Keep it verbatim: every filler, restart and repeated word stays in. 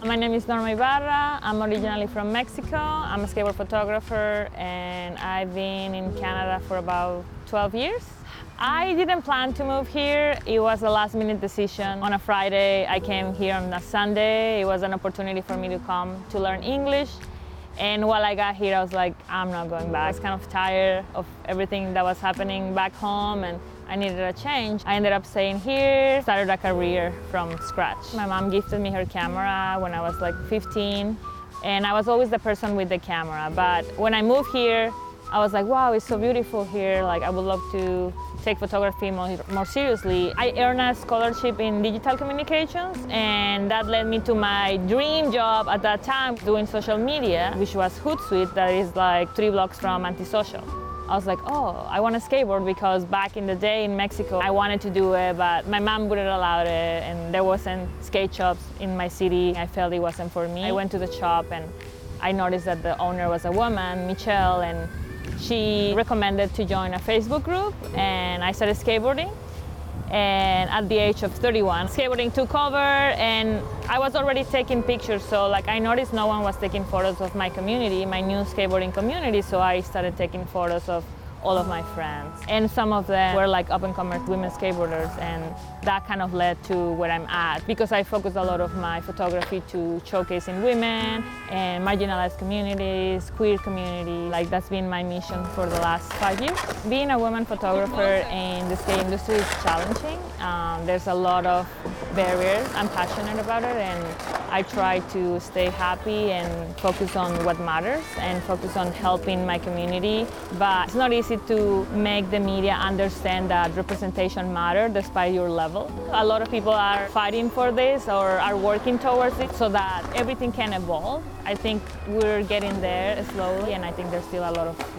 My name is Norma Ibarra. I'm originally from Mexico. I'm a skateboard photographer and I've been in Canada for about twelve years. I didn't plan to move here. It was a last minute decision. On a Friday, I came here on a Sunday. It was an opportunity for me to come to learn English. And while I got here, I was like, I'm not going back. I was kind of tired of everything that was happening back home and I needed a change. I ended up staying here, started a career from scratch. My mom gifted me her camera when I was like fifteen, and I was always the person with the camera. But when I moved here, I was like, wow, it's so beautiful here. Like, I would love to take photography more, more seriously. I earned a scholarship in digital communications, and that led me to my dream job at that time, doing social media, which was Hootsuite, that is like three blocks from Antisocial. I was like, oh, I want to skateboard because back in the day in Mexico, I wanted to do it, but my mom wouldn't allow it, and there wasn't skate shops in my city. I felt it wasn't for me. I went to the shop and I noticed that the owner was a woman, Michelle, and she recommended to join a Facebook group, and I started skateboarding. And at the age of thirty-one, skateboarding took over, and I was already taking pictures, so like I noticed no one was taking photos of my community, my new skateboarding community, so I started taking photos of all of my friends. And some of them were like up-and-comers women skateboarders, and that kind of led to where I'm at, because I focus a lot of my photography to showcasing women and marginalized communities, queer community. Like, that's been my mission for the last five years. Being a woman photographer in the skate industry is challenging. Um, there's a lot of barriers. I'm passionate about it, and I try to stay happy and focus on what matters and focus on helping my community. But it's not easy to make the media understand that representation matters despite your level. A lot of people are fighting for this or are working towards it so that everything can evolve. I think we're getting there slowly, and I think there's still a lot of